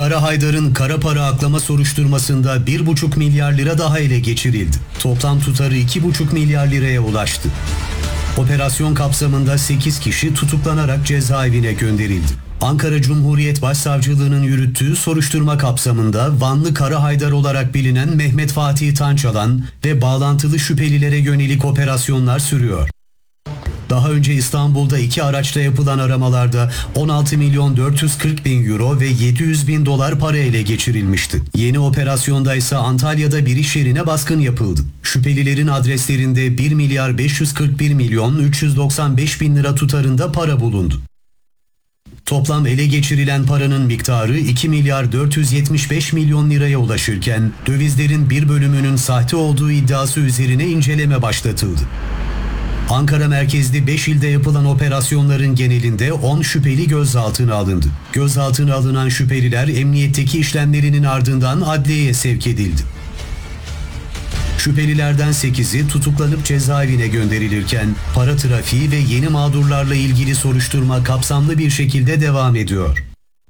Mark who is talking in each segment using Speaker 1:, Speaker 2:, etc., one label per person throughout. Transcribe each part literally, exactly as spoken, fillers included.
Speaker 1: Kara Haydar'ın kara para aklama soruşturmasında bir buçuk milyar lira daha ele geçirildi. Toplam tutarı iki buçuk milyar liraya ulaştı. Operasyon kapsamında sekiz kişi tutuklanarak cezaevine gönderildi. Ankara Cumhuriyet Başsavcılığı'nın yürüttüğü soruşturma kapsamında Vanlı Kara Haydar olarak bilinen Mehmet Fatih Tançalan ve bağlantılı şüphelilere yönelik operasyonlar sürüyor. Daha önce İstanbul'da iki araçta yapılan aramalarda on altı milyon dört yüz kırk bin euro ve yedi yüz bin dolar para ele geçirilmişti. Yeni operasyonda ise Antalya'da bir iş yerine baskın yapıldı. Şüphelilerin adreslerinde bir milyar beş yüz kırk bir milyon üç yüz doksan beş bin lira tutarında para bulundu. Toplam ele geçirilen paranın miktarı iki milyar dört yüz yetmiş beş milyon liraya ulaşırken dövizlerin bir bölümünün sahte olduğu iddiası üzerine inceleme başlatıldı. Ankara merkezli beş ilde yapılan operasyonların genelinde on şüpheli gözaltına alındı. Gözaltına alınan şüpheliler emniyetteki işlemlerinin ardından adliyeye sevk edildi. Şüphelilerden sekizi tutuklanıp cezaevine gönderilirken para trafiği ve yeni mağdurlarla ilgili soruşturma kapsamlı bir şekilde devam ediyor.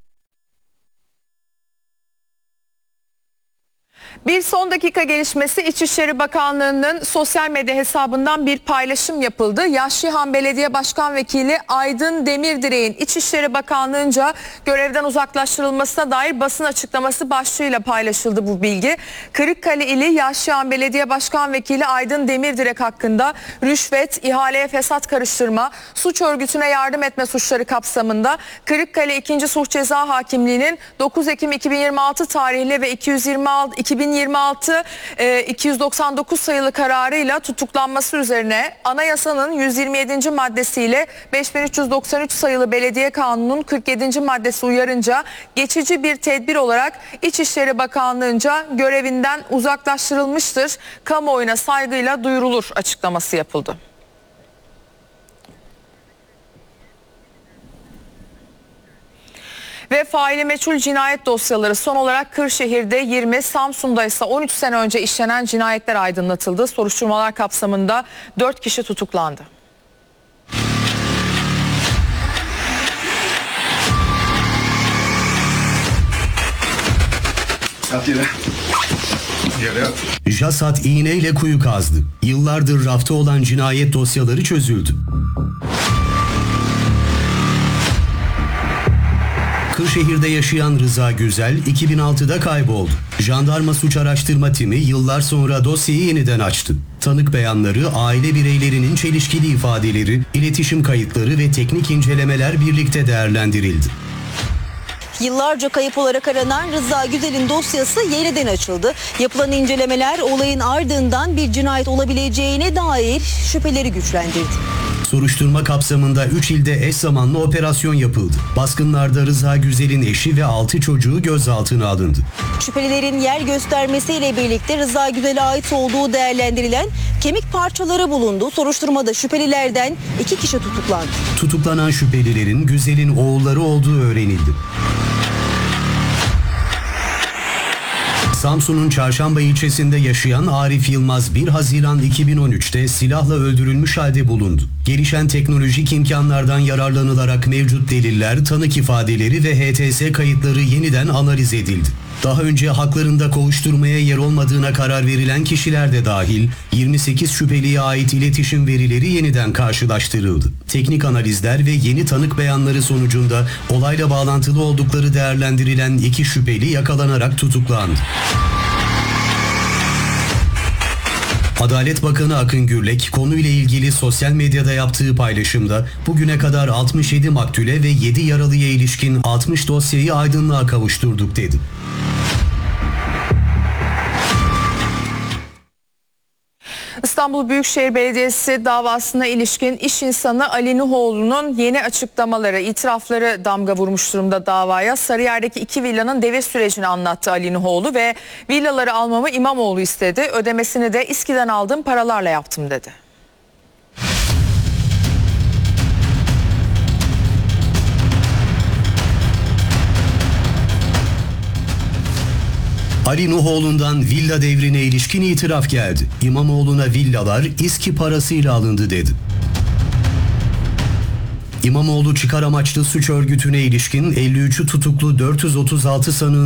Speaker 2: Bir son dakika gelişmesi, İçişleri Bakanlığı'nın sosyal medya hesabından bir paylaşım yapıldı. Yaşlıhan Belediye Başkan Vekili Aydın Demirdirek'in İçişleri Bakanlığı'nca görevden uzaklaştırılmasına dair basın açıklaması başlığıyla paylaşıldı bu bilgi. Kırıkkale ili Yaşlıhan Belediye Başkan Vekili Aydın Demirdirek hakkında rüşvet, ihaleye fesat karıştırma, suç örgütüne yardım etme suçları kapsamında Kırıkkale ikinci. Suç Ceza Hakimliği'nin dokuz Ekim iki bin yirmi altı tarihli ve iki yüz yirmi altı iki bin yirmi altı iki yüz doksan dokuz sayılı kararıyla tutuklanması üzerine anayasanın yüz yirmi yedinci maddesiyle beş bin üç yüz doksan üç sayılı Belediye Kanunu'nun kırk yedinci maddesi uyarınca geçici bir tedbir olarak İçişleri Bakanlığı'nca görevinden uzaklaştırılmıştır. Kamuoyuna saygıyla duyurulur açıklaması yapıldı. Ve faili meçhul cinayet dosyaları son olarak Kırşehir'de yirmi, Samsun'da ise on üç sene önce işlenen cinayetler aydınlatıldı. Soruşturmalar kapsamında dört kişi tutuklandı.
Speaker 3: Yat yere. Yere yat.
Speaker 1: JASAT iğneyle kuyu kazdı. Yıllardır rafta olan cinayet dosyaları çözüldü. Kırşehir'de yaşayan Rıza Güzel iki bin altıda kayboldu. Jandarma Suç Araştırma Timi yıllar sonra dosyayı yeniden açtı. Tanık beyanları, aile bireylerinin çelişkili ifadeleri, iletişim kayıtları ve teknik incelemeler birlikte değerlendirildi.
Speaker 4: Yıllarca kayıp olarak aranan Rıza Güzel'in dosyası yeniden açıldı. Yapılan incelemeler olayın ardından bir cinayet olabileceğine dair şüpheleri güçlendirdi.
Speaker 1: Soruşturma kapsamında üç ilde eş zamanlı operasyon yapıldı. Baskınlarda Rıza Güzel'in eşi ve altı çocuğu gözaltına alındı.
Speaker 4: Şüphelilerin yer göstermesiyle birlikte Rıza Güzel'e ait olduğu değerlendirilen kemik parçaları bulundu. Soruşturmada şüphelilerden iki kişi tutuklandı.
Speaker 1: Tutuklanan şüphelilerin Güzel'in oğulları olduğu öğrenildi. Samsun'un Çarşamba ilçesinde yaşayan Arif Yılmaz bir Haziran iki bin on üçte silahla öldürülmüş halde bulundu. Gelişen teknolojik imkanlardan yararlanılarak mevcut deliller, tanık ifadeleri ve H T S kayıtları yeniden analiz edildi. Daha önce haklarında kovuşturmaya yer olmadığına karar verilen kişiler de dahil yirmi sekiz şüpheliye ait iletişim verileri yeniden karşılaştırıldı. Teknik analizler ve yeni tanık beyanları sonucunda olayla bağlantılı oldukları değerlendirilen iki şüpheli yakalanarak tutuklandı. Adalet Bakanı Akın Gürlek konuyla ilgili sosyal medyada yaptığı paylaşımda bugüne kadar altmış yedi maktule ve yedi yaralıya ilişkin altmış dosyayı aydınlığa kavuşturduk dedi.
Speaker 2: İstanbul Büyükşehir Belediyesi davasına ilişkin iş insanı Ali Nuhoğlu'nun yeni açıklamaları, itirafları damga vurmuş durumda davaya. Sarıyer'deki iki villanın devir sürecini anlattı Ali Nuhoğlu ve villaları almamı İmamoğlu istedi. Ödemesini de İSKİ'den aldığım paralarla yaptım dedi.
Speaker 1: Ali Nuhoğlu'ndan villa devrine ilişkin itiraf geldi. İmamoğlu'na villalar İSKİ parasıyla alındı dedi. İmamoğlu çıkar amaçlı suç örgütüne ilişkin elli üçü tutuklu dört yüz otuz altı sanığın